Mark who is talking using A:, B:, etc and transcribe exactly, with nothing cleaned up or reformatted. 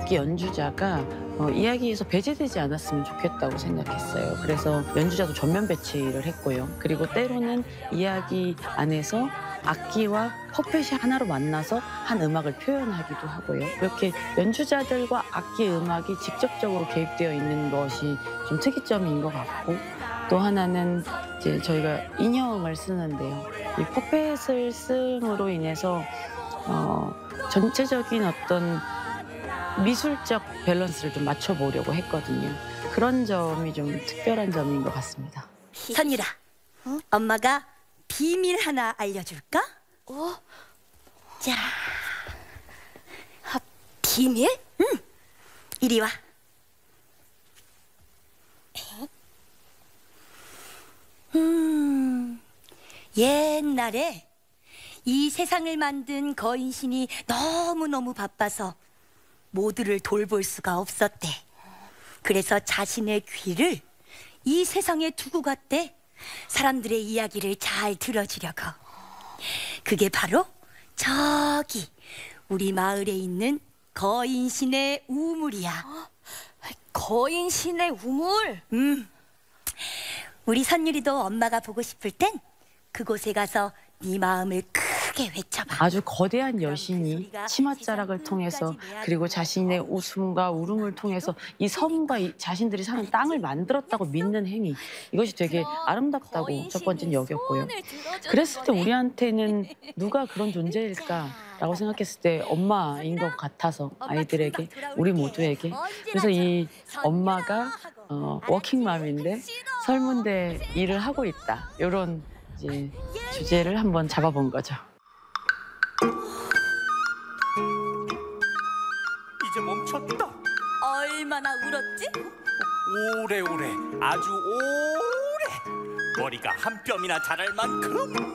A: 악기 연주자가 어, 이야기에서 배제되지 않았으면 좋겠다고 생각했어요. 그래서 연주자도 전면 배치를 했고요. 그리고 때로는 이야기 안에서 악기와 퍼펫이 하나로 만나서 한 음악을 표현하기도 하고요. 이렇게 연주자들과 악기 음악이 직접적으로 개입되어 있는 것이 좀 특이점인 것 같고, 또 하나는 이제 저희가 인형을 쓰는데요. 이 퍼펫을 쓰므로 인해서 어, 전체적인 어떤 미술적 밸런스를 좀 맞춰보려고 했거든요. 그런 점이 좀 특별한 점인 것 같습니다.
B: 선율아, 어? 엄마가 비밀 하나 알려줄까?
C: 어?
B: 자, 아, 비밀? 응, 이리 와. 음, 옛날에 이 세상을 만든 거인신이 너무너무 바빠서 모두를 돌볼 수가 없었대. 그래서 자신의 귀를 이 세상에 두고 갔대. 사람들의 이야기를 잘 들어주려고. 그게 바로 저기 우리 마을에 있는 거인신의 우물이야.
C: 거인신의 우물?
B: 음, 우리 선율이도 엄마가 보고 싶을 땐 그곳에 가서 네 마음을 크게 외쳐봐.
A: 아주 거대한 여신이 치맛자락을 통해서, 그리고 자신의 웃음과 울음을 통해서 이 섬과 이 자신들이 사는 땅을 만들었다고 믿는 행위, 이것이 되게 아름답다고 첫 번째는 여겼고요. 그랬을 때 우리한테는 누가 그런 존재일까라고 생각했을 때 엄마인 것 같아서, 아이들에게, 우리 모두에게. 그래서 이 엄마가 어, 워킹맘인데 설문대 일을 하고 있다, 이런 이제 주제를 한번 잡아본 거죠.
D: 이제 멈췄다.
B: 얼마나 울었지?
D: 오래오래, 아주 오래. 머리가 한 뼘이나 자랄 만큼.